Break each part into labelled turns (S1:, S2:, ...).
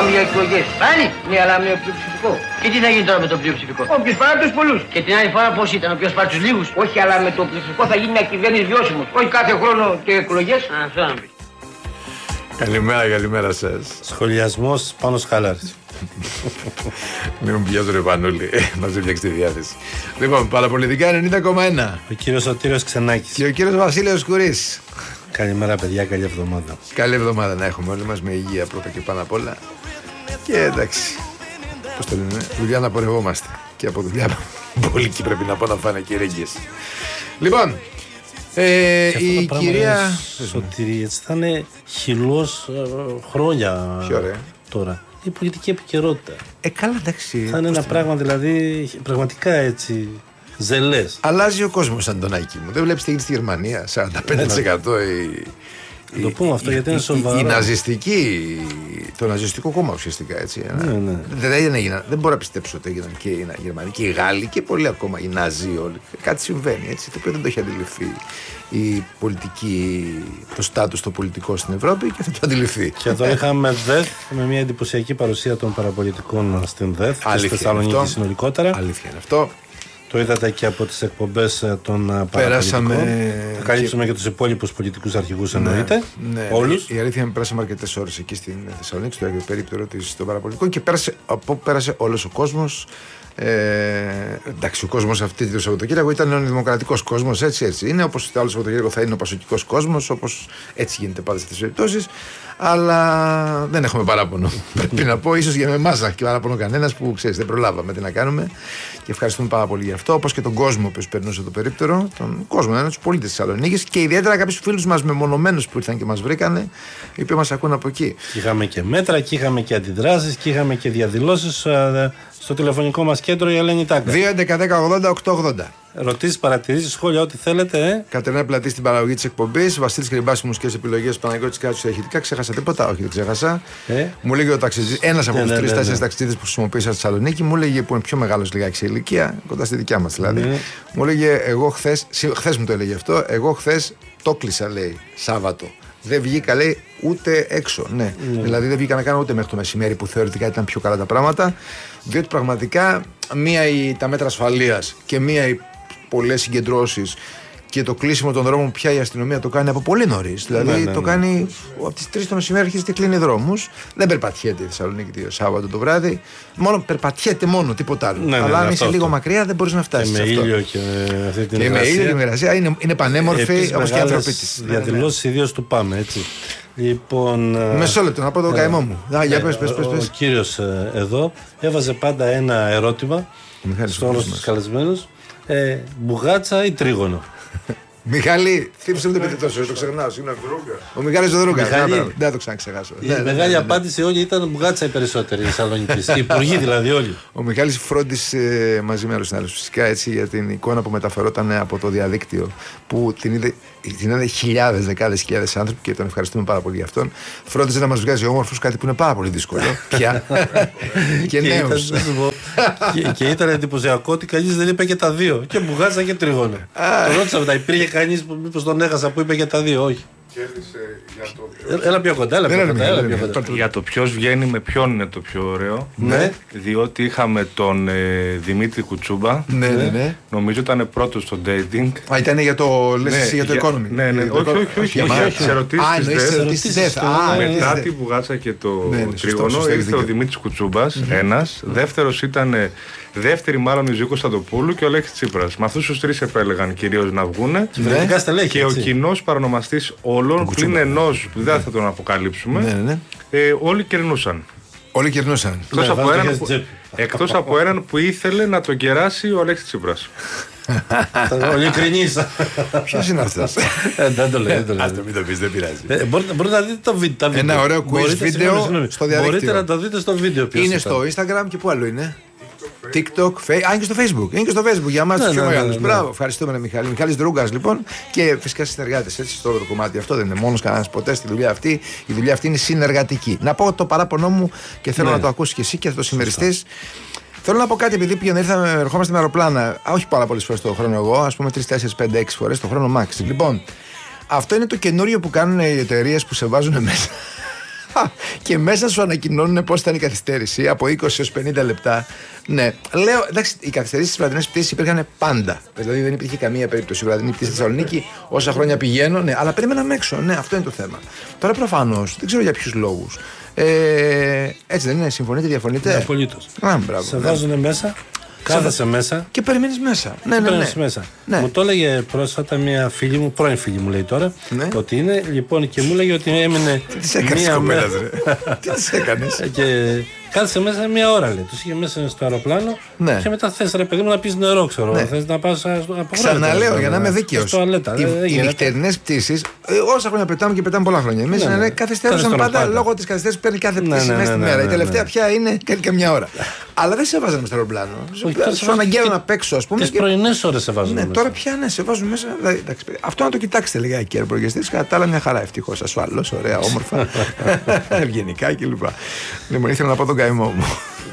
S1: πάμε για εκλογές.
S2: Πάλι.
S1: Ναι, αλλά με πλειοψηφικό.
S2: Και τι θα γίνει τώρα με το πλειοψηφικό?
S1: Όποιος πάρει τους πολλούς.
S2: Και την άλλη φορά πώς ήταν, ο οποίος πάρει τους λίγους?
S1: Όχι, αλλά με το πλειοψηφικό θα γίνει μια κυβέρνηση βιώσιμος. Όχι κάθε χρόνο και εκλογές.
S2: Αυτό να πει.
S3: Καλημέρα σας.
S4: Σχολιασμός πάνω Σχαλάρης.
S3: Μην μου πιάσω ρε Πανούλη, μας έφτιαξε τη διάθεση. Λοιπόν, παραπολιτικά 90,1.
S4: Ο κύριος Σωτήριος Ξενάκης.
S3: Και ο κύριος Βασίλειος Κουρής.
S4: Καλημέρα παιδιά, καλή εβδομάδα.
S3: Καλή εβδομάδα να έχουμε όλοι μας, με υγεία πρώτα και πάνω απ' όλα. Και εντάξει, πώς το λένε, δουλειά να πορευόμαστε. Και από δουλειά πολλοί πρέπει να πω να φάνε και ρέγγες. Λοιπόν, η κυρία
S4: Σωτήρη, έτσι θα είναι χυλός χρόνια τώρα. Η πολιτική επικαιρότητα.
S3: καλά, εντάξει.
S4: Θα είναι ένα πράγμα δηλαδή πραγματικά έτσι ζελές.
S3: Αλλάζει ο κόσμος, Αντωνάκη μου. Δεν βλέπεις τι γίνεται στη Γερμανία, 45%
S4: Το πούμε αυτό γιατί είναι σοβαρό.
S3: Το ναζιστικό κόμμα ουσιαστικά, έτσι.
S4: Ναι.
S3: Δεν μπορώ να πιστέψω ότι έγιναν και οι Γερμανοί και οι Γάλλοι και πολλοί ακόμα οι Ναζί όλοι. Κάτι συμβαίνει, έτσι, το οποίο δεν το έχει αντιληφθεί η πολιτική, το στάτους το πολιτικό στην Ευρώπη και θα το αντιληφθεί.
S4: Και εδώ είχαμε ΔΕΘ με μια εντυπωσιακή παρουσία των παραπολιτικών στην ΔΕΘ και στη Θεσσαλονίκη συνολικότερα.
S3: Αλήθεια είναι αυτό.
S4: Το είδατε και από τις εκπομπές των παραπολιτικών. Θα καλύψουμε και τους υπόλοιπους πολιτικούς αρχηγούς εννοείται.
S3: Ναι,
S4: όλους.
S3: Η αλήθεια είναι πέρασαμε αρκετές ώρες εκεί στην Θεσσαλονίκη, στο περίπτερο των παραπολιτικών και πέρασε όλος ο κόσμος. Εντάξει, ο κόσμος αυτή το Σαββατοκύριακο ήταν ο δημοκρατικός κόσμος, έτσι. Είναι όπως το άλλο Σαββατοκύριακο θα είναι ο πασοκικός κόσμος, όπως έτσι γίνεται πάντα σε αυτές τις περιπτώσεις. Αλλά δεν έχουμε παράπονο. Πρέπει να πω, ίσως για εμάς να έχει παράπονο κανένας που ξέρεις, δεν προλάβαμε τι να κάνουμε. Και ευχαριστούμε πάρα πολύ γι' αυτό. Όπως και τον κόσμο που περνούσε το περίπτερο, τον κόσμο, τους πολίτες της Θεσσαλονίκης και ιδιαίτερα κάποιους φίλους μας μεμονωμένους που ήρθαν και μας βρήκανε, οι οποίοι μας ακούν από εκεί.
S4: Είχαμε και μέτρα, και είχαμε και αντιδράσεις, και είχαμε και διαδηλώσεις στο τηλεφωνικό μας κέντρο η Ελένη Τάγκα.
S3: 2-11-10-80-8-80.
S4: Ρωτήσεις, παρατηρήσεις, σχόλια, ό,τι θέλετε.
S3: Κατερινά Πλατή στην παραγωγή της εκπομπής. Βασίλης Κρυμπάς, μουσικές επιλογές. Παναγιώτης Κάτσος στα ηχητικά. Ξέχασα τίποτα? Όχι, δεν ξέχασα. Μου λέγε ο ταξιτζής, ένας από τους 3-4 ταξιτζίδες που χρησιμοποίησα στη Θεσσαλονίκη, μου λέγε που είναι πιο μεγάλος λιγάκι σε ηλικία, κοντά στη δικιά μας δηλαδή. Μου λέγε, εγώ χθες μου το έλεγε αυτό, εγώ χθες το κλείσα, λέει, Σάββατο. Δεν βγήκα, λέει, ούτε έξω. Ναι. Δηλαδή δεν βγήκα να κάνω ούτε μέχρι το μεσημέρι που θεωρητικά ήταν πιο καλά τα πράγματα. Διότι πραγματικά μία τα μέτρα ασφαλείας και μία οι πολλές συγκεντρώσεις και το κλείσιμο των δρόμων πια η αστυνομία το κάνει από πολύ νωρίς. Δηλαδή το κάνει από τις 3 το μεσημέρι αρχίζει και κλείνει δρόμους. Δεν περπατιέται η Θεσσαλονίκη το Σάββατο το βράδυ. Περπατιέται μόνο, τίποτα άλλο. Αλλά αν είσαι λίγο μακριά δεν μπορείς να φτάσεις.
S4: Και με ήλιο και με αυτή την
S3: ήλιο και με εργασία είναι πανέμορφη όπως και οι άνθρωποι της.
S4: Διαδηλώσεις ιδίως του Πάμε, έτσι. Λοιπόν,
S3: μεσό λεπτό να πω τον καημό μου.
S4: Ο κύριος εδώ έβαζε πάντα ένα ερώτημα σε όλους τους καλεσμένους. Μπουγάτσα ή τρίγωνο?
S3: Μιχάλη, θύμισε μου το επιτετώσιο, το ξεχνάω. Ο Μιχάλης ο Δρούγκας. Δεν θα το ξαναξεχάσω.
S4: Η μεγάλη απάντηση όλοι ήταν μπουγάτσα οι περισσότεροι οι Θεσσαλονικείς. Οι υπουργοί δηλαδή όλοι.
S3: Ο Μιχάλης φρόντισε μαζί με άλλους συνάδελφους φυσικά έτσι για την εικόνα που μεταφερόταν από το διαδίκτυο που την είδε χιλιάδες, δεκάδες χιλιάδες άνθρωποι και τον ευχαριστούμε πάρα πολύ γι' αυτόν. Φρόντιζε να μας βγάζει όμορφους, κάτι που είναι πάρα πολύ δύσκολο πια. Και νέους.
S4: Και ήταν εντυπωσιακό ότι κανείς δεν είπε και τα δύο. Και μπουγάτσα και τρίγωνο. Το ρώτησα μετά, υπήρχε κανείς που μήπως τον έχασα που είπε και τα δύο? Όχι. Έλα πιο κοντά,
S5: Για το ποιος βγαίνει με ποιον είναι το πιο ωραίο.
S3: Ναι.
S5: Διότι είχαμε τον Δημήτρη Κουτσούμπα.
S3: Ναι.
S5: Νομίζω ήταν πρώτος στο dating.
S3: Ήταν για το Economy.
S5: Ναι. Όχι. Σε ερωτήσεις της ΔΕΘ. Μετά την μπουγάτσα και το τρίγωνο ήρθε ο Δημήτρης Κουτσούμπας, ένας. Δεύτερος ήταν. Δεύτερη μάλλον η Ζήκο Κωνσταντοπούλου και ο Αλέξης Τσίπρας. Με αυτούς τους τρεις επέλεγαν κυρίως να βγουνε. Και ο κοινός παρονομαστής όλων, πλην ενός που δεν θα τον αποκαλύψουμε, όλοι κερνούσαν.
S3: Όλοι κερνούσαν.
S5: Εκτός από έναν που ήθελε να τον κεράσει ο Αλέξης Τσίπρας.
S4: Ειλικρινής.
S3: Ποιος είναι αυτός?
S4: Δεν το λέει.
S3: Ας το μην το πεις, δεν πειράζει.
S4: Μπορείτε να δείτε το βίντεο.
S3: Ένα ωραίο quiz βίντεο στο διαδίκτυο.
S4: Μπορείτε να το δείτε στο βίντεο.
S3: Είναι στο Instagram και πού άλλο είναι? TikTok, είναι και στο Facebook. Είναι και στο Facebook για εμάς τους πιο μεγάλους. Μπράβο, ευχαριστούμε Μιχάλη. Μιχάλης Δρούγκας λοιπόν και φυσικά συνεργάτες έτσι στο όλο το κομμάτι. Αυτό δεν είναι μόνος κανένας ποτέ στη δουλειά αυτή. Η δουλειά αυτή είναι συνεργατική. Να πω το παράπονό μου και θέλω να το ακούσεις και εσύ και θα το συμμεριστείς. Θέλω να πω κάτι, επειδή ερχόμαστε με αεροπλάνα, όχι πάρα πολλές φορές το χρόνο εγώ, ας πούμε 3, 4, 5, 6 φορές το χρόνο max. Λοιπόν, αυτό είναι το καινούριο που κάνουν οι εταιρείες που σε βάζουν μέσα. Και μέσα σου ανακοινώνουν πώς ήταν η καθυστέρηση από 20 έως 50 λεπτά. Ναι, λέω, εντάξει, οι καθυστερήσεις στις βραδινές πτήσεις υπήρχαν πάντα. Δηλαδή δεν υπήρχε καμία περίπτωση. Η βραδινή πτήση στη Θεσσαλονίκη, όσα χρόνια πηγαίνω, ναι, αλλά περίμεναμε έξω. Ναι, αυτό είναι το θέμα. Τώρα προφανώς δεν ξέρω για ποιους λόγους. Έτσι δεν είναι, συμφωνείτε, διαφωνείτε?
S4: Απολύτως. Σε βάζουν μέσα. Κάθεσαι μέσα.
S3: Και περιμένεις μέσα. Ναι.
S4: Μέσα. Ναι. Μου το έλεγε πρόσφατα μια φίλη μου, πρώην φίλη μου λέει τώρα, ότι είναι, λοιπόν, και μου έλεγε ότι έμεινε.
S3: Τι της έκανες κοπέλα, τι της έκανες?
S4: Και κάθεσαι μέσα μια ώρα, λέει. Τους είχε μέσα στο αεροπλάνο και μετά θες, ρε παιδί μου, να πεις νερό, ξέρω. Θες να πας από
S3: Ξαναλέω για να είμαι δίκαιος. Οι νυχτερινές πτήσεις, όσα χρόνια πετάμε και πετάμε πολλά χρόνια. Εμείς καθυστερούσαμε πάντα λόγω της καθυστέρησης που παίρνει κάθε πτήση μέσα στη μέρα. Η τελευταία πια είναι καμιά ώρα. Αλλά δεν σε βάζανε στο αεροπλάνο. Σου αναγκαίω να παίξω, ας πούμε.
S4: Τις πρωινές ώρες σε βάζουν.
S3: Ναι, τώρα πια ναι, σε βάζουν μέσα. Αυτό να το κοιτάξετε λίγα εκεί, προγεστής. Κατά τα άλλα, μια χαρά, ευτυχώς, ασφαλώς, ωραία, όμορφα, ευγενικά κλπ. Λοιπόν, ήθελα να πω τον καημό μου.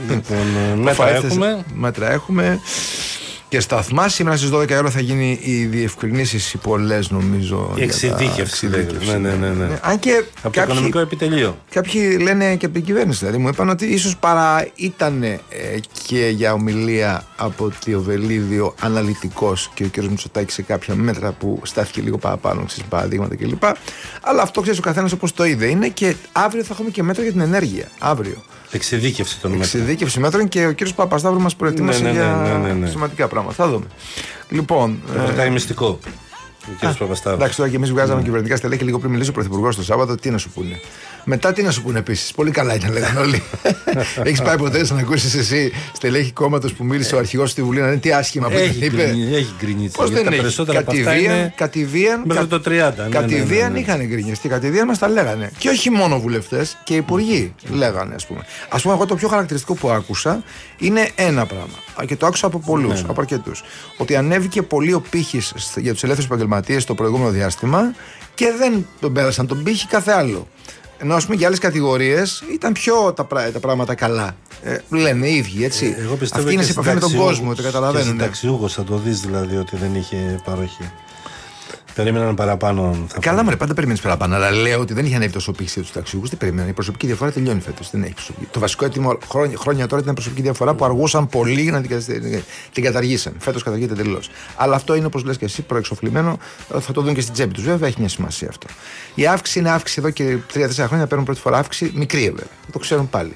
S3: Μέτρα έχουμε. Και σταθμά, σήμερα στις 12 ώρα θα γίνει οι διευκρινήσεις οι πολλές, νομίζω.
S4: Η εξειδίκευση. Ναι.
S3: Αν και
S4: από το οικονομικό επιτελείο.
S3: Κάποιοι λένε και από την κυβέρνηση, δηλαδή μου είπαν ότι ίσως παρά ήταν και για ομιλία από το Βελίδιο αναλυτικός και ο κ. Μητσοτάκης σε κάποια μέτρα που στάθηκε λίγο παραπάνω, ξέρεις, παραδείγματα κλπ. Αλλά αυτό ξέρεις ο καθένας όπως το είδε είναι, και αύριο θα έχουμε και μέτρα για την ενέργεια. Αύριο.
S4: Εξειδίκευση των μέτρων.
S3: Εξειδίκευση μέτρων, και ο κύριος Παπασταύρου μας προετοίμασε για σημαντικά πράγματα. Θα δούμε. Λοιπόν.
S4: Κρατάει μυστικό. Ο κύριος Παπασταύρου.
S3: Εντάξει, τώρα και εμείς βγάζαμε κυβερνητικά στελέχη λίγο πριν μιλήσει ο Πρωθυπουργός το Σάββατο. Τι να σου πούνε. Μετά τι να σου πούνε επίσης. Πολύ καλά ήταν, λέγανε όλοι. Έχεις πάει ποτέ να ακούσεις εσύ στελέχη κόμματος που μίλησε ο αρχηγός στη Βουλή να είναι τι άσχημα που είπε?
S4: Έχει γκρινίτσα.
S3: Πώς δεν έχει? Κατηδίαν.
S4: Μέχρι το 30.
S3: Κατηδίαν είχαν γκρινιές. Και κατηδίαν μας τα λέγανε. Και όχι μόνο βουλευτές, και υπουργοί λέγανε, ας πούμε. Ας πούμε, εγώ το πιο χαρακτηριστικό που άκουσα είναι ένα πράγμα. Και το άκουσα από πολλούς, από αρκετούς. Ότι ανέβηκε πολύ ο πύχης για τους ελεύθερους επαγγελματίες το προηγούμενο διάστημα και δεν τον πέρασαν τον πύχη κάθε άλλο. Ενώ, ας πούμε, για άλλες κατηγορίες ήταν πιο τα πράγματα καλά. Λένε οι ίδιοι, έτσι. Αυτή είναι σε επαφή με τον κόσμο, το καταλαβαίνουν.
S4: Συνταξιούχος θα το δεις δηλαδή ότι δεν είχε παροχή. Περίμεναν παραπάνω.
S3: Καλά, μωρέ, πάντα περιμένεις παραπάνω. Αλλά λέω ότι δεν είχε ανέβει τόσο πύχη για τους ταξιούχους. Δεν περίμεναν. Η προσωπική διαφορά τελειώνει φέτος. Δεν έχει προσωπική. Το βασικό έτοιμο χρόνια τώρα ήταν η προσωπική διαφορά που αργούσαν πολύ να την καταργήσαν. Φέτος καταργείται τελείως. Αλλά αυτό είναι, όπως λες και εσύ, προεξοφλημένο. Θα το δουν και στην τσέπη τους, βέβαια, έχει μια σημασία αυτό. Η αύξηση είναι αύξηση εδώ και 3-4 χρόνια. Παίρνουν πρώτη φορά αύξηση, μικρή βέβαια. Το ξέρουν πάλι.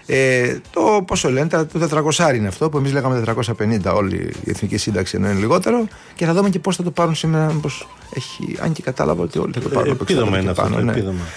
S3: Το πόσο λένε, το 400 είναι αυτό που εμείς λέγαμε 450 όλη η εθνική σύνταξη, ενώ είναι λιγότερο, και θα δούμε και πώς θα το πάρουν σήμερα. Μήπως έχει, αν και κατάλαβα ότι όλοι θα το πάρουν.
S4: Επίδομα είναι αυτό.
S3: Ναι.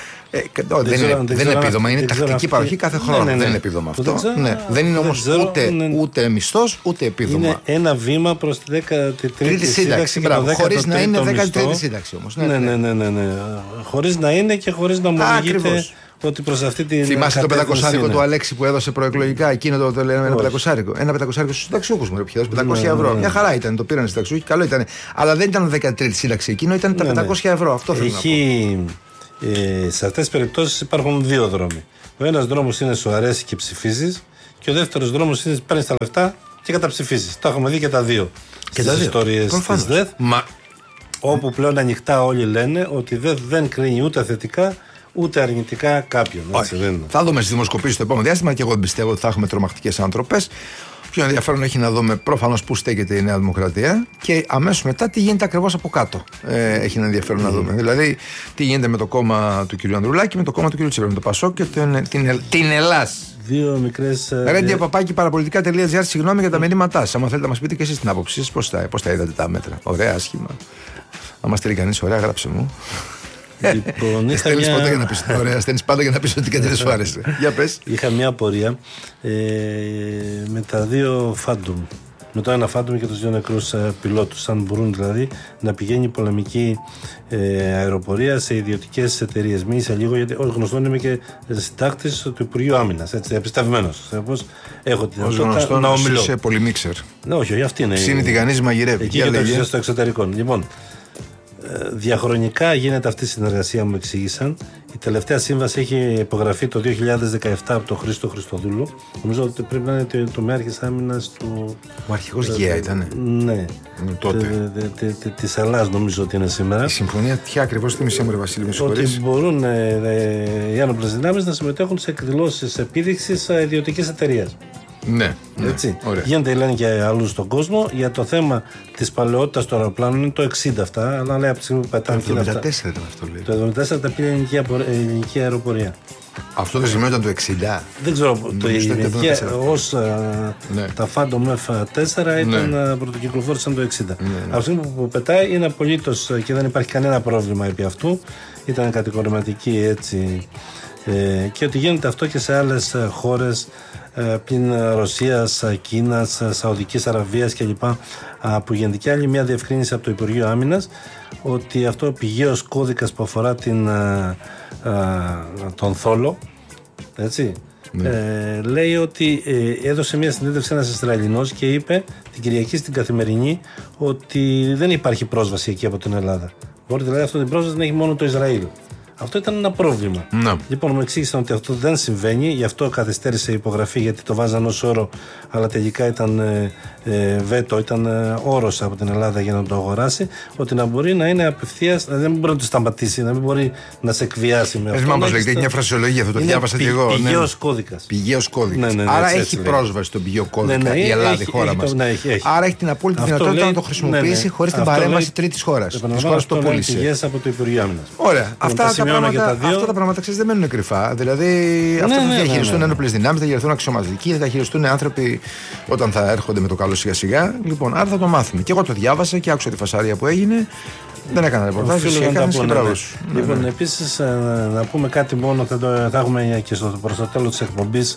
S3: Δεν είναι επίδομα, είναι τακτική παροχή κάθε χρόνο. Δεν είναι επίδομα αυτό. Δεν είναι όμως ούτε μισθός ούτε επίδομα.
S4: Είναι ένα βήμα προς τη 13η σύνταξη.
S3: Χωρίς να είναι 13η σύνταξη όμως.
S4: Ναι. Χωρίς να είναι και χωρίς να ομολογείται. Ότι προς αυτή την.
S3: Θυμάσαι το 500 του Αλέξη που έδωσε προεκλογικά? Εκείνο το λέμε ένα 500. Ένα 500 στους συνταξιούχους μου. Είχε δώσει 500 ευρώ. Μια χαρά ήταν. Το πήραν οι συνταξιούχοι. Καλό ήταν. Αλλά δεν ήταν 13η σύνταξη εκείνο, ήταν τα 500 ευρώ. Αυτό θέλω να πω.
S4: Σε αυτές τις περιπτώσεις υπάρχουν δύο δρόμοι. Ο ένας δρόμος είναι σου αρέσει και ψηφίζεις, και ο δεύτερος δρόμος είναι παίρνεις τα λεφτά και καταψηφίζεις. Τα έχουμε δει και τα δύο. Στις ιστορίες της ΔΕΘ. Όπου πλέον ανοιχτά όλοι λένε ότι δεν κρίνει ούτε θετικά ούτε αρνητικά κάποιον.
S3: Θα δούμε στις δημοσκοπήσεις το επόμενο διάστημα, και εγώ δεν πιστεύω ότι θα έχουμε τρομακτικές ανατροπές. Πιο ενδιαφέρον έχει να δούμε προφανώς πού στέκεται η Νέα Δημοκρατία και αμέσως μετά τι γίνεται ακριβώς από κάτω. Έχει ένα ενδιαφέρον να δούμε. Δηλαδή, τι γίνεται με το κόμμα του κ. Ανδρουλάκη, με το κόμμα του κ. Τσίπρα, με το ΠΑΣΟΚ και την Ελλάς.
S4: Δύο μικρές.
S3: Radio@parapolitica.gr, συγγνώμη για τα μηνύματά σας. Αν θέλετε να μας πείτε και εσείς την άποψή σας, πώς τα είδατε τα μέτρα. Ωραία, άσχημα. Αν μας στείλει κανείς, ωραία, γράψε μου.
S4: Λοιπόν,
S3: στέλνεις ποτέ για να πεις ωραία, στέλνεις πάντα για να πεις ότι κάτι δεν σου άρεσε. Για πες.
S4: Είχα μια απορία με τα δύο Phantom. Με το ένα Phantom και τους δύο νεκρούς πιλότους. Αν μπορούν δηλαδή να πηγαίνει πολεμική αεροπορία σε ιδιωτικές εταιρείες. Μίλησα λίγο, γιατί ως γνωστόν είμαι και συντάκτης του Υπουργείου Άμυνας. Έτσι, επιστευμένος. Έχω τη δυνατότητα να ομιλώ.
S3: Είσαι πολυμίξερ.
S4: Όχι, αυτή είναι.
S3: Ψήνει τη γανίζη, μαγειρεύει.
S4: Εκεί και το στο εξωτερικό. Λοιπόν. διαχρονικά γίνεται αυτή η συνεργασία, μου εξήγησαν. Η τελευταία σύμβαση έχει υπογραφεί το 2017 από τον Χρήστο Χριστοδούλου. Νομίζω ότι πρέπει να είναι το Μεάρχης Άμυνας του. Ο αρχηγός ΓΕΑ ήταν. Ναι. Τότε. Της Ελλάδας νομίζω ότι είναι σήμερα.
S3: Η συμφωνία ποια ακριβώς θύμισε μου, ρε Βασίλη, με συγχωρείς.
S4: Ότι μπορούν οι άνοπλες δυνάμεις να συμμετέχουν σε εκδηλώσεις επίδειξης ιδιωτικής εταιρείας.
S3: Ναι,
S4: έτσι. Γίνεται, λένε, και αλλού στον κόσμο. Για το θέμα της παλαιότητας των αεροπλάνων είναι το 60 αυτά, αλλά λέει από τη στιγμή που πετάνε.
S3: Το 74 ήταν αυτό, λέει.
S4: Το 74 τα πήρε η ελληνική αεροπορία.
S3: Αυτό το σημείο ήταν το 60.
S4: Δεν ξέρω. Το ελληνική ως τα Phantom F4 ήταν, πρωτοκυκλοφόρησαν το 60. Από τη στιγμή που πετάει είναι απολύτως και δεν υπάρχει κανένα πρόβλημα επί αυτού. Ήταν κατηγορηματική έτσι. Και ότι γίνεται αυτό και σε άλλες χώρες πλην Ρωσίας, Κίνας, Σαουδικής Αραβίας κλπ. Που γίνεται. Και άλλη μια διευκρίνηση από το Υπουργείο Άμυνας ότι αυτό ο πηγαίος κώδικας που αφορά τον θόλο, έτσι, λέει ότι έδωσε μια συνέντευξη ένας Ισραηλινός και είπε την Κυριακή στην Καθημερινή ότι δεν υπάρχει πρόσβαση εκεί από την Ελλάδα. Μπορεί δηλαδή αυτή την πρόσβαση να έχει μόνο το Ισραήλ. Αυτό ήταν ένα πρόβλημα. Να. Λοιπόν, μου εξήγησαν ότι αυτό δεν συμβαίνει, γι' αυτό καθυστέρησε η υπογραφή, γιατί το βάζαν ως όρο, αλλά τελικά ήταν βέτο, ήταν όρος από την Ελλάδα για να το αγοράσει, ότι να μπορεί να είναι απευθείας, δηλαδή δεν μπορεί να το σταματήσει, να μην μπορεί να σε εκβιάσει με αυτό.
S3: Πώς λέγεται, μια φρασιολογία, αυτό το διάβασα και εγώ.
S4: Πηγαίος κώδικας.
S3: Πηγαίος κώδικας. Άρα έχει πρόσβαση στον πηγαίο κώδικα η Ελλάδα, η χώρα μας. Άρα έχει την απόλυτη δυνατότητα να το χρησιμοποιήσει χωρίς την παρέμβαση τρίτης χώρας. Της χώρας που το πούλησε. Ωραία. Αυτά τα πράγματα ξέρεις δεν μένουν κρυφά. Δηλαδή αυτό θα διαχειριστούν ένοπλες δυνάμεις, θα διαχειριστούν αξιωματικοί, θα διαχειριστούν άνθρωποι όταν θα έρχονται με το καλό σιγά-σιγά. Λοιπόν, άρα θα το μάθουμε. Και εγώ το διάβασα και άκουσα τη φασαρία που έγινε. Δεν έκανα ρεπορτάζ.
S4: Λοιπόν, επίσης να πούμε κάτι μόνο, θα έχουμε και προς το τέλος της εκπομπής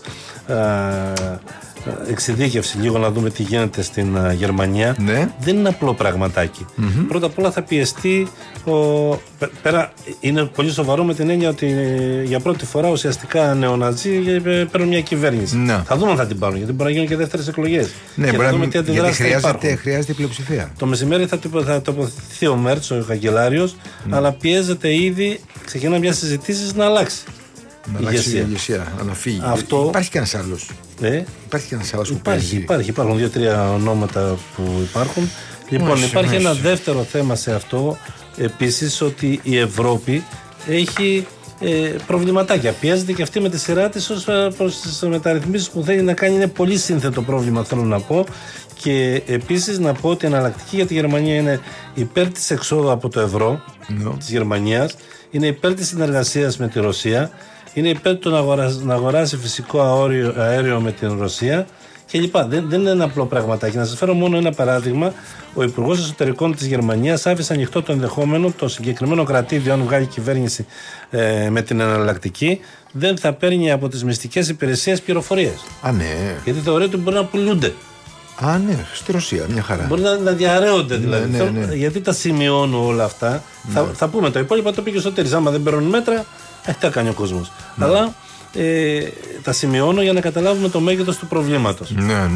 S4: εξειδίκευση λίγο να δούμε τι γίνεται στην Γερμανία.
S3: Ναι.
S4: Δεν είναι απλό πραγματάκι. Πρώτα απ' όλα θα πιεστεί πέρα, είναι πολύ σοβαρό με την έννοια ότι για πρώτη φορά ουσιαστικά νεοναζί παίρνουν μια κυβέρνηση.
S3: Ναι.
S4: Θα δούμε αν θα την πάρουν, γιατί μπορεί να γίνουν και δεύτερες εκλογές.
S3: Ναι,
S4: και
S3: μπορεί να γιατί χρειάζεται πλειοψηφία.
S4: Το μεσημέρι θα τοποθετηθεί ο Μέρτς, ο καγκελάριος, αλλά πιέζεται ήδη, ξεκινά μια συζητήσεις να αλλάξει.
S3: Να αλλάξει η ηγεσία, να φύγει. Υπάρχει και ένας άλλος. Υπάρχει και ένας άλλος που
S4: υπάρχουν 2-3 ονόματα που υπάρχουν. Λοιπόν, υπάρχει ένα δεύτερο θέμα σε αυτό επίσης, ότι η Ευρώπη έχει προβληματάκια. Πιέζεται και αυτή με τη σειρά της προς τις μεταρρυθμίσεις που θέλει να κάνει. Είναι πολύ σύνθετο πρόβλημα, θέλω να πω. Και επίσης να πω ότι η εναλλακτική για τη Γερμανία είναι υπέρ της εξόδου από το ευρώ της Γερμανίας, είναι υπέρ της συνεργασίας με τη Ρωσία, είναι υπέρ του να αγοράσει φυσικό αέριο με την Ρωσία κλπ. Δεν είναι ένα απλό πραγματάκι. Να σας φέρω μόνο ένα παράδειγμα. Ο Υπουργός Εσωτερικών της Γερμανίας άφησε ανοιχτό το ενδεχόμενο το συγκεκριμένο κρατήδιο, αν βγάλει κυβέρνηση με την εναλλακτική, δεν θα παίρνει από τις μυστικές υπηρεσίες πληροφορίες.
S3: Ναι.
S4: Γιατί θεωρεί ότι μπορεί να πουλούνται.
S3: Ναι, στη Ρωσία, μια χαρά.
S4: Μπορεί να διαρρέονται δηλαδή. Ναι. Γιατί τα σημειώνω όλα αυτά. Θα πούμε τα υπόλοιπα, το πήγε στο τέλος. Άμα δεν παίρνουν μέτρα, τι κάνει ο κόσμος. Αλλά τα σημειώνω για να καταλάβουμε το μέγεθος του προβλήματος.
S3: Ναι.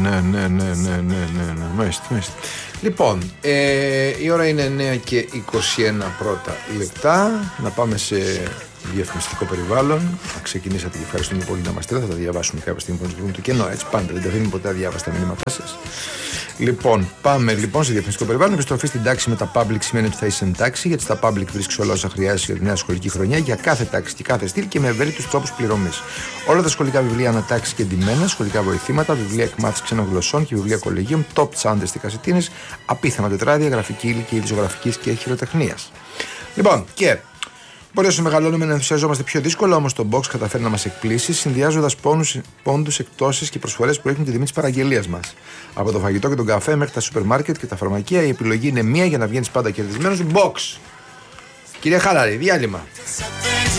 S3: Μάλιστα. Λοιπόν, η ώρα είναι 9 και 21 πρώτα λεπτά. Να πάμε σε διαφημιστικό περιβάλλον. Να ξεκινήσατε και ευχαριστούμε πολύ να μας στείλετε. Θα τα διαβάσουμε κάποια στιγμή που το κενό. Έτσι πάντα, δεν τα αφήνουμε ποτέ αδιάβαστα μηνύματά σας. Λοιπόν, πάμε λοιπόν σε διαφημιστικό περιβάλλον. Επιστροφή στην τάξη με τα public σημαίνει ότι θα είσαι εν τάξη, γιατί στα public βρίσκεις όλα όσα χρειάζεσαι για τη νέα σχολική χρονιά, για κάθε τάξη και κάθε στυλ και με ευέλικτους τρόπους πληρωμής. Όλα τα σχολικά βιβλία ανατάξει και εντυμμένα, σχολικά βοηθήματα, βιβλία εκμάθησης ξένων γλωσσών και βιβλία κολεγίων, top τσάντες και κασετίνες, απίθανα τετράδια, γραφική ύλη και ειδησογραφικής και χειροτεχνίας. Λοιπόν, και μπορεί όσο μεγαλώνουμε να ενθουσιαζόμαστε πιο δύσκολα, όμως το box καταφέρει να μας εκπλήσει, συνδυάζοντας πόντους, εκτόσεις και προσφορές που ρίχνουν τη τιμή της παραγγελίας μας. Από το φαγητό και τον καφέ μέχρι τα σούπερ μάρκετ και τα φαρμακεία, η επιλογή είναι μία για να βγαίνεις πάντα κερδισμένος. Box! Κυρία Χαλάρη, διάλειμμα.